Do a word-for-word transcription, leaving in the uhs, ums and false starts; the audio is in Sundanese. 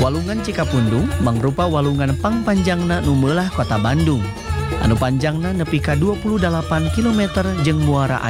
Walungan Cikapundung mangrupa walungan pangpanjangna nu meulah kota Bandung. Anu panjangna nepi ka dua puluh delapan kilometer jeung muara